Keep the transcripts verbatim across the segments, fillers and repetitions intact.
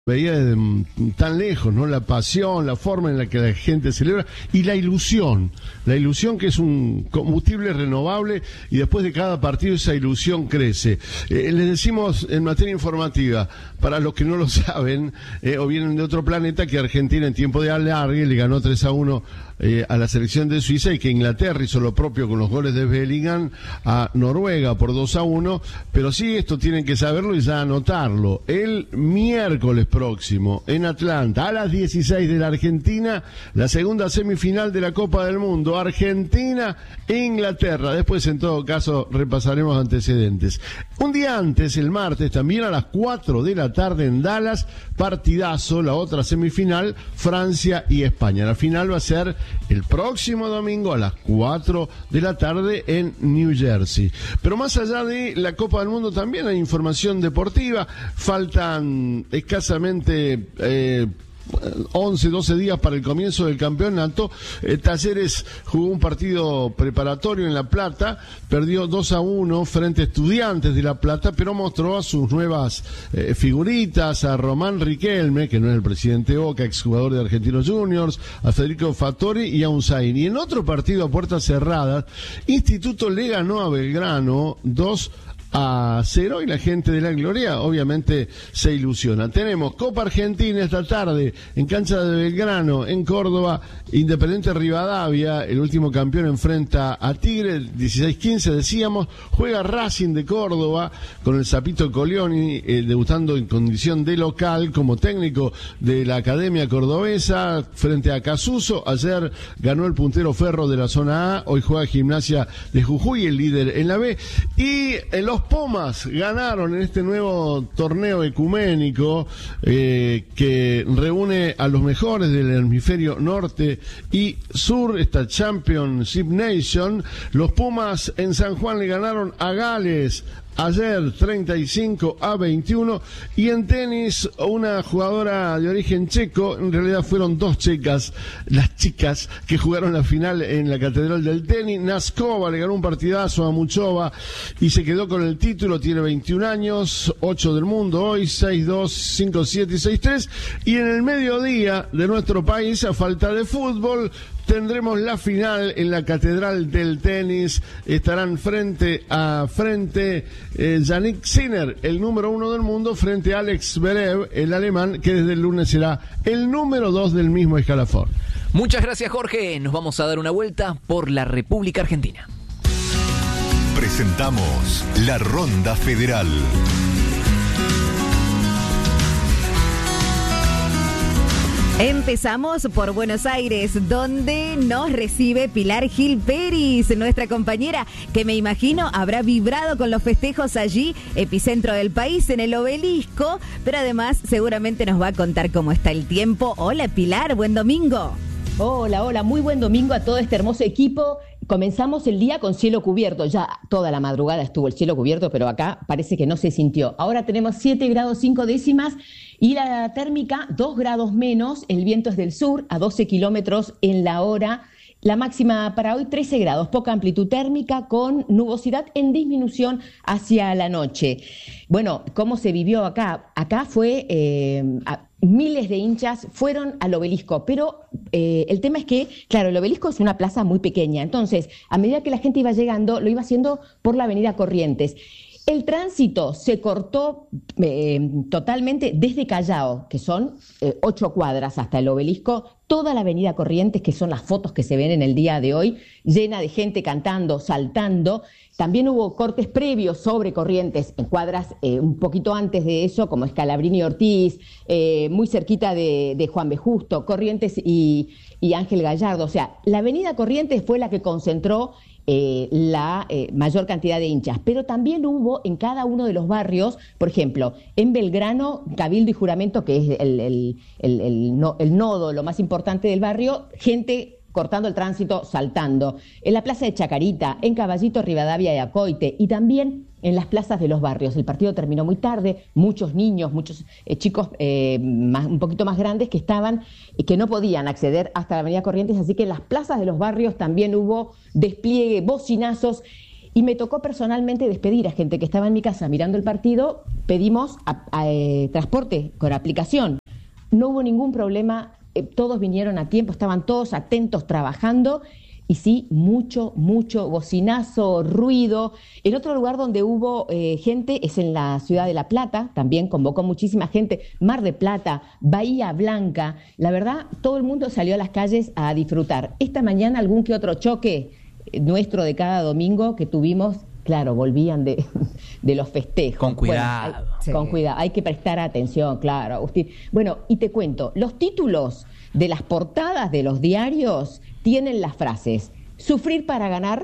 veía desde tan lejos, ¿no? La pasión, la forma en la que la gente celebra y la ilusión, la ilusión que es un combustible renovable y después de cada partido esa ilusión crece. Eh, les decimos en materia informativa, para los que no lo saben eh, o vienen de otro planeta, que Argentina en tiempo de alargue le ganó tres a uno eh, a la selección de Suiza y que Inglaterra hizo lo propio con los goles de Bellingham a Noruega por dos a uno, pero sí, esto tienen que saberlo y ya anotarlo. El miércoles próximo en Atlanta a las dieciséis de la Argentina, la segunda semifinal de la Copa del Mundo, Argentina e Inglaterra. Después, en todo caso, repasaremos antecedentes. Un día antes, el martes, también a las cuatro de la tarde en Dallas, partidazo, la otra semifinal, Francia y España. La final va a ser el próximo domingo a las cuatro de la tarde en New Jersey. Pero más allá de la Copa del Mundo también hay información deportiva. Faltan escasamente eh, once, doce días para el comienzo del campeonato. eh, Talleres jugó un partido preparatorio en La Plata, perdió dos a uno frente a Estudiantes de La Plata, pero mostró a sus nuevas eh, figuritas, a Román Riquelme, que no es el presidente Boca, exjugador de Argentinos Juniors, a Federico Fattori y a Unzain. Y en otro partido a puertas cerradas, Instituto le ganó a Belgrano dos a cero y la gente de la Gloria obviamente se ilusiona. Tenemos Copa Argentina esta tarde en cancha de Belgrano, en Córdoba. Independiente Rivadavia, el último campeón, enfrenta a Tigre, dieciséis quince decíamos. Juega Racing de Córdoba con el Sapito Colioni, eh, debutando en condición de local como técnico de la Academia Cordobesa frente a Casuso. Ayer ganó el puntero Ferro de la zona A, hoy juega Gimnasia de Jujuy, el líder en la B. Y en los Pumas ganaron en este nuevo torneo ecuménico eh, que reúne a los mejores del hemisferio norte y sur, esta Championship Nation. Los Pumas en San Juan le ganaron a Gales ayer treinta y cinco a veintiuno. Y en tenis, una jugadora de origen checo, en realidad fueron dos checas, las chicas que jugaron la final en la Catedral del Tenis. Naskova le ganó un partidazo a Muchova y se quedó con el título. Tiene veintiún años, ocho del mundo hoy, seis dos, cinco siete y seis tres. Y en el mediodía de nuestro país, a falta de fútbol, tendremos la final en la Catedral del Tenis. Estarán frente a frente eh, Yannick Sinner, el número uno del mundo, frente a Alex Zverev, el alemán, que desde el lunes será el número dos del mismo escalafón. Muchas gracias, Jorge. Nos vamos a dar una vuelta por la República Argentina. Presentamos la Ronda Federal. Empezamos por Buenos Aires, donde nos recibe Pilar Gil Peris, nuestra compañera, que me imagino habrá vibrado con los festejos allí, epicentro del país, en el Obelisco, pero además seguramente nos va a contar cómo está el tiempo. Hola Pilar, buen domingo. Hola, hola, muy buen domingo a todo este hermoso equipo. Comenzamos el día con cielo cubierto, ya toda la madrugada estuvo el cielo cubierto, pero acá parece que no se sintió. Ahora tenemos siete grados cinco décimas y la térmica dos grados menos, el viento es del sur a doce kilómetros en la hora. La máxima para hoy trece grados, poca amplitud térmica con nubosidad en disminución hacia la noche. Bueno, ¿cómo se vivió acá? Acá fue... Eh, a, miles de hinchas fueron al Obelisco, pero eh, el tema es que, claro, el Obelisco es una plaza muy pequeña, entonces, a medida que la gente iba llegando, lo iba haciendo por la avenida Corrientes. El tránsito se cortó eh, totalmente desde Callao, que son eh, ocho cuadras hasta el Obelisco, toda la avenida Corrientes, que son las fotos que se ven en el día de hoy, llena de gente cantando, saltando. También hubo cortes previos sobre Corrientes en cuadras eh, un poquito antes de eso, como Scalabrini Ortiz, eh, muy cerquita de, de Juan B. Justo, Corrientes y, y Ángel Gallardo. O sea, la avenida Corrientes fue la que concentró eh, la eh, mayor cantidad de hinchas, pero también hubo en cada uno de los barrios, por ejemplo, en Belgrano, Cabildo y Juramento, que es el, el, el, el, no, el nodo, lo más importante del barrio, gente cortando el tránsito, saltando. En la plaza de Chacarita, en Caballito, Rivadavia y Acoite, y también en las plazas de los barrios. El partido terminó muy tarde, muchos niños, muchos eh, chicos eh, más, un poquito más grandes que estaban, eh, que no podían acceder hasta la avenida Corrientes, así que en las plazas de los barrios también hubo despliegue, bocinazos. y me tocó personalmente despedir a gente que estaba en mi casa mirando el partido. Pedimos a, a, eh, transporte con aplicación. No hubo ningún problema, eh, todos vinieron a tiempo, estaban todos atentos trabajando. Y sí, mucho, mucho bocinazo, ruido. En otro lugar donde hubo eh, gente es en la ciudad de La Plata, también convocó muchísima gente. Mar de Plata, Bahía Blanca. La verdad, todo el mundo salió a las calles a disfrutar. Esta mañana algún que otro choque nuestro de cada domingo que tuvimos, claro, volvían de, de los festejos. Con cuidado. Bueno, hay, sí. Con cuidado, hay que prestar atención, claro, Agustín. Bueno, y te cuento, los títulos de las portadas de los diarios tienen las frases "sufrir para ganar"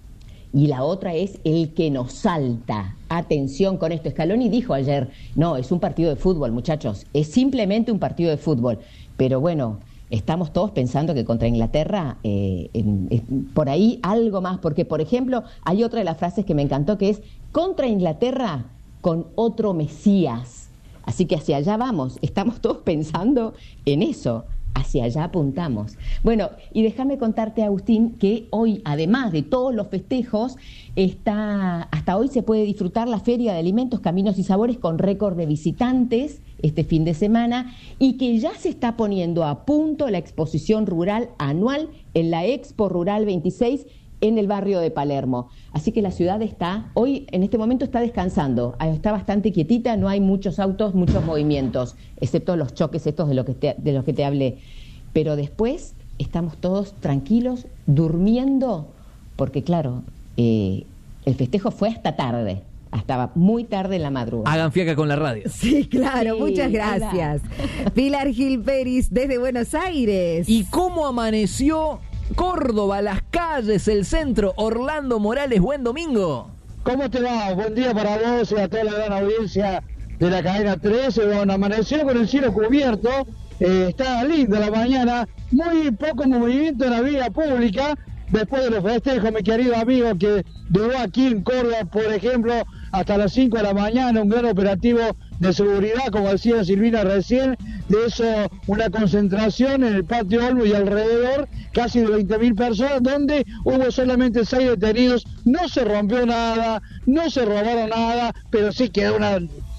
y la otra es "el que nos salta". Atención con esto. Scaloni dijo ayer, no, es un partido de fútbol, muchachos, es simplemente un partido de fútbol. Pero bueno, estamos todos pensando que contra Inglaterra, eh, en, en, por ahí algo más, porque por ejemplo, hay otra de las frases que me encantó que es "contra Inglaterra con otro Mesías". Así que hacia allá vamos, estamos todos pensando en eso. Hacia allá apuntamos. Bueno, y déjame contarte, Agustín, que hoy, además de todos los festejos, está, hasta hoy se puede disfrutar la Feria de Alimentos, Caminos y Sabores con récord de visitantes este fin de semana y que ya se está poniendo a punto la exposición rural anual en la Expo Rural veintiséis en el barrio de Palermo. Así que la ciudad está, hoy en este momento está descansando, está bastante quietita, no hay muchos autos, muchos movimientos, excepto los choques estos de, lo que te, de los que te hablé. Pero después estamos todos tranquilos, durmiendo, porque claro, eh, el festejo fue hasta tarde, hasta muy tarde en la madrugada. Hagan fiaca con la radio. Sí, claro, Sí, muchas gracias. Pilar Gil Peris, desde Buenos Aires. ¿Y cómo amaneció Córdoba, las calles, el centro? Orlando Morales, buen domingo. ¿Cómo te va? Buen día para vos y a toda la gran audiencia de la cadena trece. Bueno, amaneció con el cielo cubierto, eh, está linda la mañana, muy poco movimiento en la vía pública después de los festejos, mi querido amigo, que duró aquí en Córdoba, por ejemplo, hasta las cinco de la mañana, un gran operativo de seguridad, como decía Silvina recién, de eso una concentración en el Patio Olmo y alrededor, casi de veinte mil personas, donde hubo solamente seis detenidos, no se rompió nada, no se robaron nada, pero sí quedó una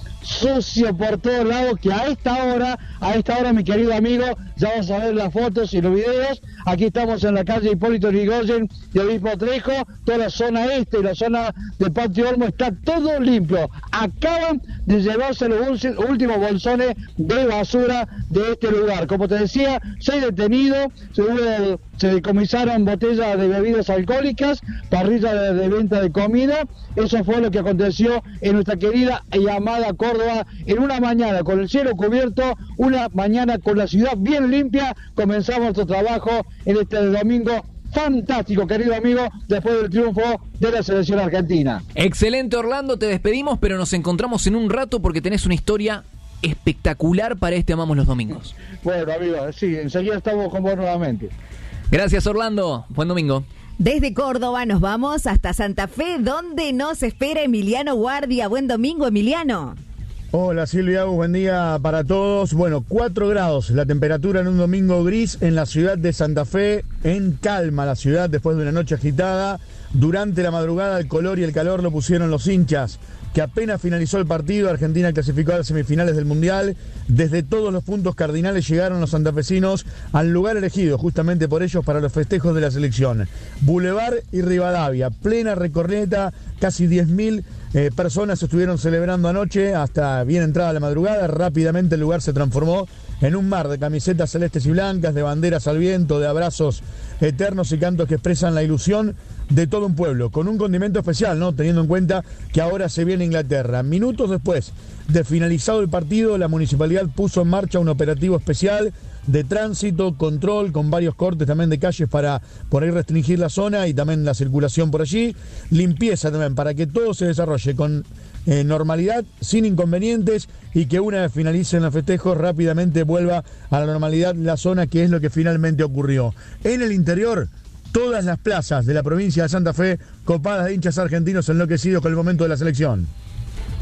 sucio por todos lados, que a esta hora, a esta hora, mi querido amigo, ya vas a ver las fotos y los videos. Aquí estamos en la calle Hipólito Yrigoyen y Obispo Trejo, toda la zona este y la zona del Patio Olmo está todo limpio. Acaban de llevarse los últimos bolsones de basura de este lugar. Como te decía, seis detenidos, se, se decomisaron botellas de bebidas alcohólicas, parrillas de, de venta de comida. Eso fue lo que aconteció en nuestra querida y amada Córdoba, en una mañana con el cielo cubierto, una mañana con la ciudad bien limpia. Comenzamos nuestro trabajo en este domingo fantástico, querido amigo, después del triunfo de la selección argentina. Excelente, Orlando, te despedimos, pero nos encontramos en un rato porque tenés una historia espectacular para este Amamos los Domingos. Bueno, amigo, sí, enseguida estamos con vos nuevamente. Gracias, Orlando. Buen domingo. Desde Córdoba nos vamos hasta Santa Fe, donde nos espera Emiliano Guardia. Buen domingo, Emiliano. Hola Silvia, buen día para todos. Bueno, cuatro grados la temperatura en un domingo gris en la ciudad de Santa Fe, en calma la ciudad después de una noche agitada. Durante la madrugada el color y el calor lo pusieron los hinchas, que apenas finalizó el partido, Argentina clasificó a las semifinales del Mundial. Desde todos los puntos cardinales llegaron los santafesinos al lugar elegido justamente por ellos para los festejos de la selección. Boulevard y Rivadavia, plena recorreta, casi diez mil eh, personas estuvieron celebrando anoche hasta bien entrada la madrugada. Rápidamente el lugar se transformó en un mar de camisetas celestes y blancas, de banderas al viento, de abrazos eternos y cantos que expresan la ilusión de todo un pueblo, con un condimento especial, ¿no? Teniendo en cuenta que ahora se viene Inglaterra. Minutos después de finalizado el partido, la municipalidad puso en marcha un operativo especial de tránsito, control, con varios cortes también de calles para por ahí restringir la zona y también la circulación por allí. Limpieza también para que todo se desarrolle con eh, normalidad, sin inconvenientes, y que una vez finalicen los festejos rápidamente vuelva a la normalidad la zona, que es lo que finalmente ocurrió. En el interior, todas las plazas de la provincia de Santa Fe copadas de hinchas argentinos enloquecidos con el momento de la selección.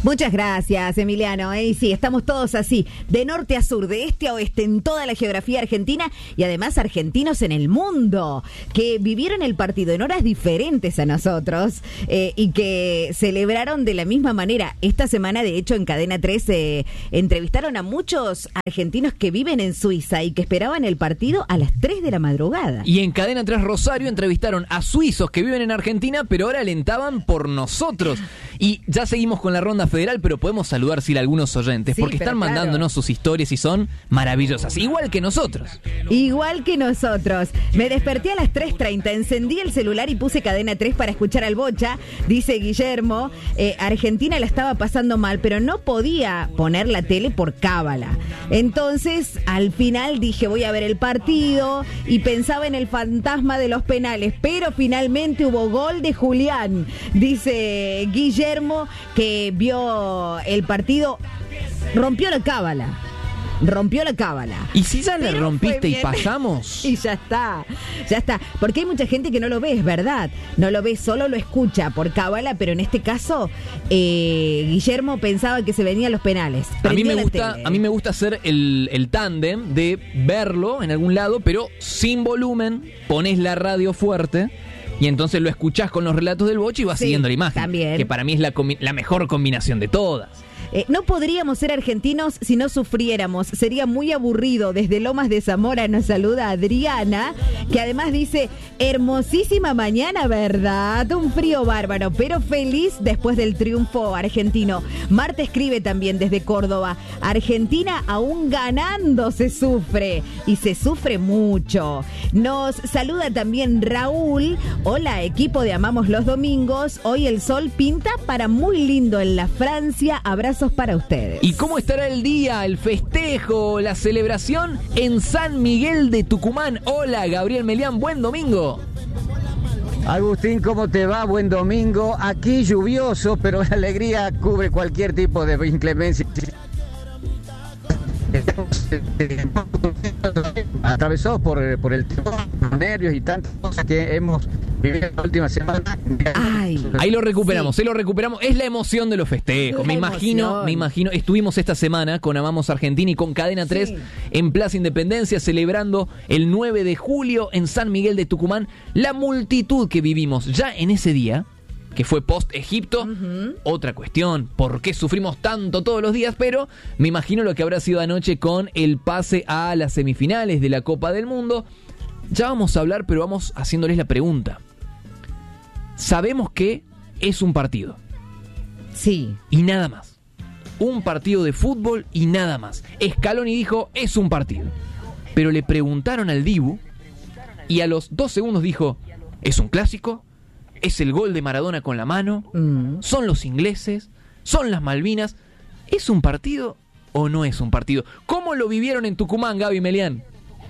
Muchas gracias, Emiliano. ¿eh? Y sí, estamos todos así, de norte a sur, de este a oeste, en toda la geografía argentina y además argentinos en el mundo, que vivieron el partido en horas diferentes a nosotros eh, y que celebraron de la misma manera. Esta semana, de hecho, en Cadena tres eh, entrevistaron a muchos argentinos que viven en Suiza y que esperaban el partido a las tres de la madrugada. Y en Cadena tres Rosario entrevistaron a suizos que viven en Argentina, pero ahora alentaban por nosotros. Y ya seguimos con la ronda federal, pero podemos saludar sí a algunos oyentes, sí, porque están claro. mandándonos sus historias y son maravillosas, igual que nosotros. Igual que nosotros. Me desperté a las tres treinta, encendí el celular y puse Cadena tres para escuchar al Bocha, dice Guillermo. Eh, Argentina la estaba pasando mal, pero no podía poner la tele por cábala. Entonces, al final dije, voy a ver el partido y pensaba en el fantasma de los penales, pero finalmente hubo gol de Julián, dice Guillermo, que vio el partido, rompió la cábala. Rompió la cábala. ¿Y si ya Pero le rompiste y bien. pasamos? Y ya está, ya está. Porque hay mucha gente que no lo ve, es verdad. No lo ve, solo lo escucha por cábala, pero en este caso, eh, Guillermo pensaba que se venían los penales. A mí, Prendió me la gusta, tele. a mí me gusta hacer el, el tándem de verlo en algún lado, pero sin volumen, pones la radio fuerte y entonces lo escuchás con los relatos del Bocha y vas Sí, siguiendo la imagen. también. Que para mí es la, combi- la mejor combinación de todas. Eh, no podríamos ser argentinos si no sufriéramos. Sería muy aburrido. Desde Lomas de Zamora nos saluda Adriana, que además dice, hermosísima mañana, ¿verdad? Un frío bárbaro, pero feliz después del triunfo argentino. Marta escribe también desde Córdoba, Argentina aún ganando se sufre, y se sufre mucho. Nos saluda también Raúl. Hola, equipo de Amamos los Domingos. Hoy el sol pinta para muy lindo en la Francia. Abrazo para ustedes. ¿Y cómo estará el día, el festejo, la celebración en San Miguel de Tucumán? Hola, Gabriel Melián, buen domingo. Agustín, ¿cómo te va? Buen domingo. Aquí lluvioso, pero la alegría cubre cualquier tipo de inclemencia. Atravesados por, por el temor, los nervios y tantas cosas que hemos vivido la última semana. Ay. Ahí lo recuperamos, Sí. ahí lo recuperamos. Es la emoción de los festejos. La Me imagino, emoción. me imagino. Estuvimos esta semana con Amamos Argentina y con Cadena tres Sí. en Plaza Independencia celebrando el nueve de julio en San Miguel de Tucumán. La multitud que vivimos ya en ese día, que fue post-Egipto, uh-huh. Otra cuestión, ¿por qué sufrimos tanto todos los días? Pero me imagino lo que habrá sido anoche con el pase a las semifinales de la Copa del Mundo. Ya vamos a hablar, pero vamos haciéndoles la pregunta. Sabemos que es un partido. Sí. Y nada más. Un partido de fútbol y nada más. Scaloni dijo, es un partido. Pero le preguntaron al Dibu y a los dos segundos dijo, es un clásico, es el gol de Maradona con la mano, mm. son los ingleses, son las Malvinas. ¿Es un partido o no es un partido? ¿Cómo lo vivieron en Tucumán, Gaby Melián?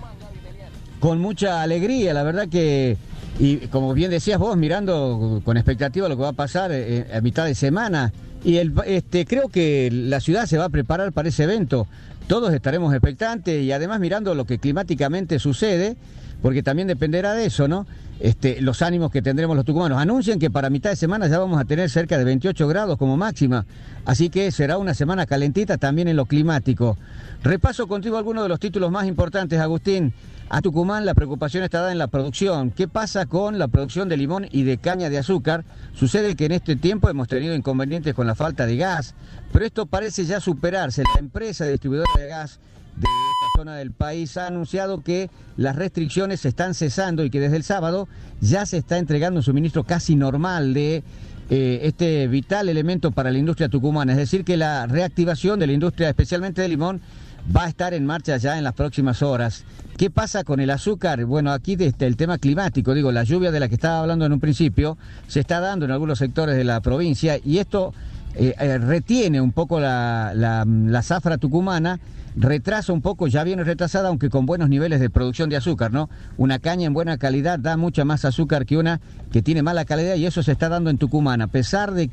Con mucha alegría, la verdad que, y como bien decías vos, mirando con expectativa lo que va a pasar eh, a mitad de semana, y el, este, creo que la ciudad se va a preparar para ese evento. Todos estaremos expectantes y además mirando lo que climáticamente sucede, porque también dependerá de eso, ¿no? Este, los ánimos que tendremos los tucumanos. Anuncian que para mitad de semana ya vamos a tener cerca de veintiocho grados como máxima, así que será una semana calentita también en lo climático. Repaso contigo algunos de los títulos más importantes, Agustín. A Tucumán la preocupación está dada en la producción. ¿Qué pasa con la producción de limón y de caña de azúcar? Sucede que en este tiempo hemos tenido inconvenientes con la falta de gas, pero esto parece ya superarse. La empresa distribuidora de gas de esta zona del país ha anunciado que las restricciones se están cesando y que desde el sábado ya se está entregando un suministro casi normal de eh, este vital elemento para la industria tucumana. Es decir, que la reactivación de la industria, especialmente de limón, va a estar en marcha ya en las próximas horas. ¿Qué pasa con el azúcar? Bueno, aquí desde el tema climático, digo, la lluvia de la que estaba hablando en un principio, se está dando en algunos sectores de la provincia y esto eh, eh, retiene un poco la, la, la zafra tucumana, retrasa un poco, ya viene retrasada, aunque con buenos niveles de producción de azúcar, ¿no? Una caña en buena calidad da mucha más azúcar que una que tiene mala calidad y eso se está dando en Tucumán, a pesar de que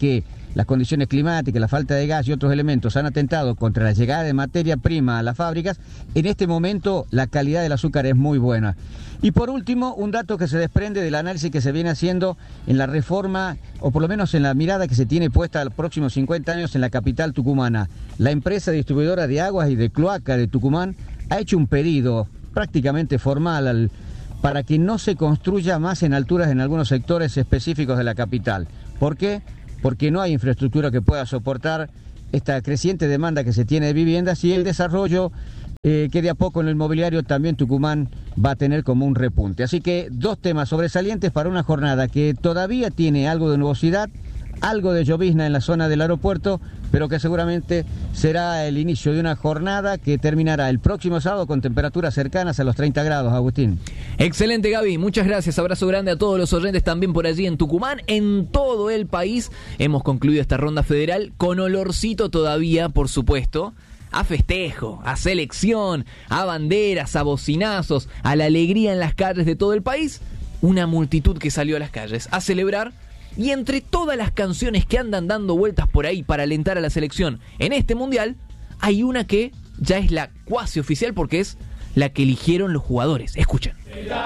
las condiciones climáticas, la falta de gas y otros elementos han atentado contra la llegada de materia prima a las fábricas, en este momento la calidad del azúcar es muy buena. Y por último, un dato que se desprende del análisis que se viene haciendo en la reforma, o por lo menos en la mirada que se tiene puesta a los próximos cincuenta años en la capital tucumana. La empresa distribuidora de aguas y de cloaca de Tucumán ha hecho un pedido prácticamente formal al, para que no se construya más en alturas en algunos sectores específicos de la capital. ¿Por qué? Porque no hay infraestructura que pueda soportar esta creciente demanda que se tiene de viviendas y el desarrollo eh, que de a poco en el mobiliario también Tucumán va a tener como un repunte. Así que dos temas sobresalientes para una jornada que todavía tiene algo de nubosidad, algo de llovizna en la zona del aeropuerto, pero que seguramente será el inicio de una jornada que terminará el próximo sábado con temperaturas cercanas a los treinta grados, Agustín. Excelente, Gaby, muchas gracias, abrazo grande a todos los oyentes también por allí en Tucumán, en todo el país. Hemos concluido esta ronda federal con olorcito todavía, por supuesto, a festejo, a selección, a banderas, a bocinazos, a la alegría en las calles de todo el país. Una multitud que salió a las calles a celebrar. Y entre todas las canciones que andan dando vueltas por ahí para alentar a la selección en este mundial, hay una que ya es la cuasi oficial porque es la que eligieron los jugadores. Escuchen.